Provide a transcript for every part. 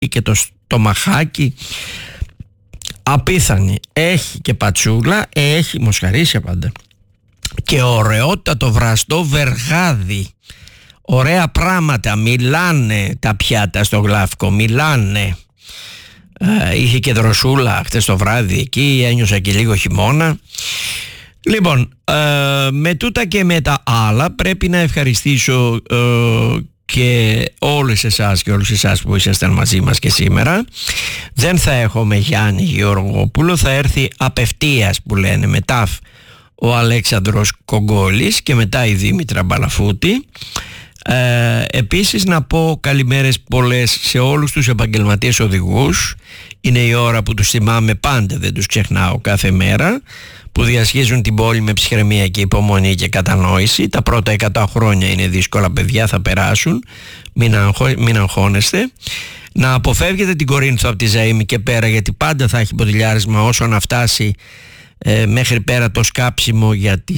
ή και το στομαχάκι. Απίθανη. Έχει και πατσούλα, έχει μοσχαρίσια πάντα. Και ωραιότατο βραστό βεργάδι. Ωραία πράγματα, μιλάνε τα πιάτα στο γλαύκο, μιλάνε. Είχε και δροσούλα χτες το βράδυ εκεί, ένιωσα και λίγο χειμώνα. Λοιπόν, με τούτα και με τα άλλα πρέπει να ευχαριστήσω και όλες εσάς και όλους εσάς που ήσασταν μαζί μας και σήμερα. Δεν θα έχουμε Γιάννη Γεωργόπουλο, θα έρθει απευθείας που λένε μετά ο Αλέξανδρος Κογκόλης και μετά η Δήμητρα Μπαλαφούτη. Επίσης να πω καλημέρες πολλές σε όλους τους επαγγελματίες οδηγούς. Είναι η ώρα που τους θυμάμαι πάντα, δεν τους ξεχνάω κάθε μέρα, που διασχίζουν την πόλη με ψυχραιμία και υπομονή και κατανόηση. Τα πρώτα 100 χρόνια είναι δύσκολα, παιδιά, θα περάσουν, μην αγχώνεστε. Να αποφεύγετε την Κορίνθο από τη Ζαΐμη και πέρα, γιατί πάντα θα έχει ποτηλιάρισμα όσο να φτάσει μέχρι πέρα το σκάψιμο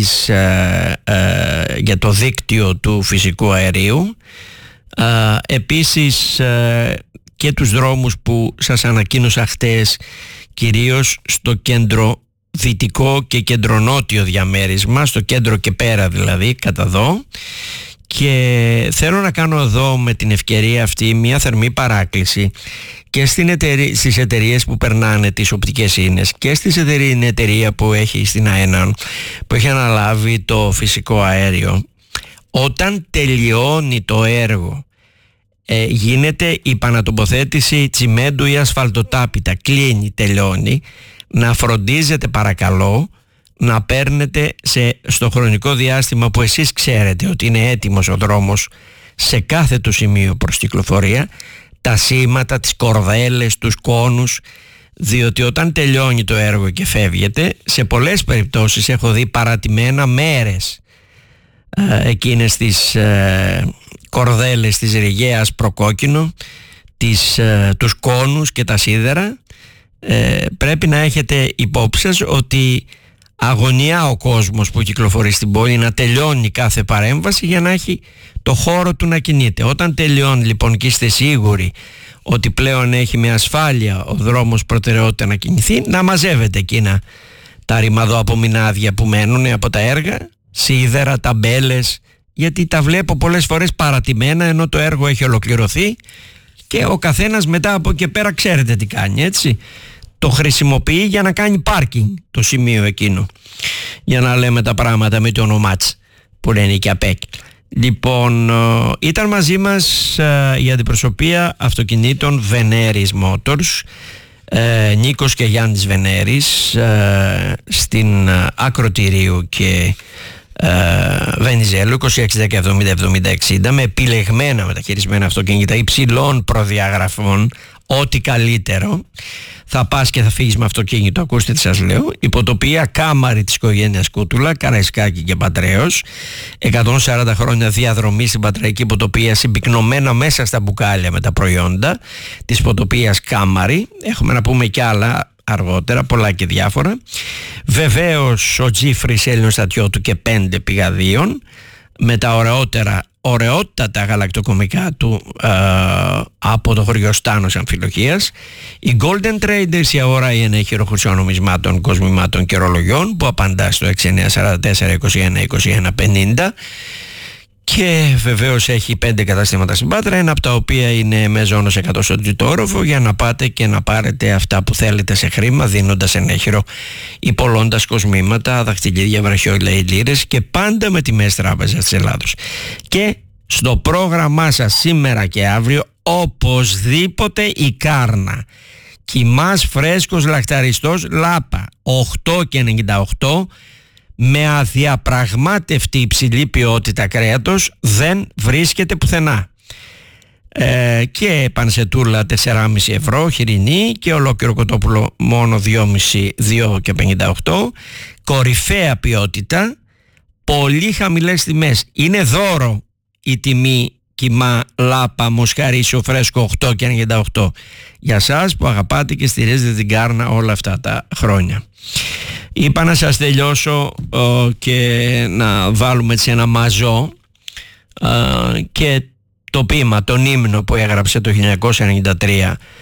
για το δίκτυο του φυσικού αερίου. Επίσης και τους δρόμους που σας ανακοίνωσα χτες, κυρίως στο κέντρο δυτικό και κεντρονότιο διαμέρισμα, στο κέντρο και πέρα δηλαδή, κατά εδώ. Και θέλω να κάνω εδώ με την ευκαιρία αυτή μια θερμή παράκληση και στις εταιρείες που περνάνε τις οπτικές ίνες και στην εταιρεία που έχει στην ΑΕΝΑ, που έχει αναλάβει το φυσικό αέριο. Όταν τελειώνει το έργο, γίνεται η πανατοποθέτηση τσιμέντου ή ασφαλτοτάπητα, κλείνει, τελειώνει, να φροντίζετε παρακαλώ να παίρνετε στο χρονικό διάστημα που εσείς ξέρετε ότι είναι έτοιμος ο δρόμος σε κάθε του σημείο προς κυκλοφορία, τα σήματα, τις κορδέλες, τους κόνους, διότι όταν τελειώνει το έργο και φεύγετε, σε πολλές περιπτώσεις έχω δει παρατημένα μέρες εκείνες τις κορδέλες της ρηγαίας προκόκκινο, τους κόνους και τα σίδερα. Πρέπει να έχετε υπόψη σας ότι αγωνιά ο κόσμος που κυκλοφορεί στην πόλη να τελειώνει κάθε παρέμβαση για να έχει το χώρο του να κινείται. Όταν τελειώνει λοιπόν και είστε σίγουροι ότι πλέον έχει με ασφάλεια ο δρόμος προτεραιότητα να κινηθεί, να μαζεύετε εκείνα τα ρημαδοαπομεινάδια που μένουν από τα έργα, σίδερα, ταμπέλες, γιατί τα βλέπω πολλές φορές παρατημένα ενώ το έργο έχει ολοκληρωθεί και ο καθένας μετά από εκεί πέρα ξέρετε τι κάνει, έτσι. Το χρησιμοποιεί για να κάνει πάρκινγκ το σημείο εκείνο, για να λέμε τα πράγματα με το ονομάτς που λένε και ΑΠΕΚ. Λοιπόν, ήταν μαζί μας η αντιπροσωπεία αυτοκινήτων Veneris Motors, Νίκος και Γιάννης Βενέρης, στην Ακροτηρίου και Βενιζέλου, 2610707060, με επιλεγμένα μεταχειρισμένα αυτοκίνητα υψηλών προδιαγραφών, ό,τι καλύτερο. Θα πας και θα φύγεις με αυτοκίνητο, ακούστε τι σας λέω. Υποτοπία Κάμαρη της οικογένειας Κούτουλα, Καραϊσκάκη και Πατρέως. 140 χρόνια διαδρομή στην πατραϊκή υποτοπία, συμπυκνωμένα μέσα στα μπουκάλια με τα προϊόντα της υποτοπίας Κάμαρη. Έχουμε να πούμε κι άλλα αργότερα, πολλά και διάφορα. Βεβαίως ο Τζίφρης Έλληνος Στατιώτου και 5 πηγαδίων με τα ωραιότατα γαλακτοκομικά του από το χωριό Στάνος Αμφιλοχίας. Η Golden Traders, η αγορά η ενέχειρο χρυσών νομισμάτων, κοσμημάτων και ρολογιών, που απαντά στο 6944 21 21 50. Και βεβαίως έχει 5 καταστήματα στην Πάτρα, ένα από τα οποία είναι με ζώνος 100 στο τρίτο όροφο, για να πάτε και να πάρετε αυτά που θέλετε σε χρήμα, δίνοντας ενέχειρο ή πωλώντας κοσμήματα, δαχτυλίδια, βραχιόλια ή λίρες, και πάντα με τιμές Τράπεζας της Ελλάδος. Και στο πρόγραμμά σας σήμερα και αύριο οπωσδήποτε η Κάρνα. Κιμάς φρέσκος λαχταριστός Λάπα 8,98, με αδιαπραγμάτευτη υψηλή ποιότητα κρέατος, δεν βρίσκεται πουθενά. Και πανσετούλα 4,5 ευρώ χοιρινή και ολόκληρο κοτόπουλο μόνο 2,58. Κορυφαία ποιότητα, πολύ χαμηλές τιμές. Είναι δώρο η τιμή κιμά Λάπα μοσχαρίσιο φρέσκο 8,98 για σας που αγαπάτε και στηρίζετε την Κάρνα όλα αυτά τα χρόνια. Είπα να σας τελειώσω και να βάλουμε έτσι ένα μαζό και το ποίημα, τον ύμνο που έγραψε το 1993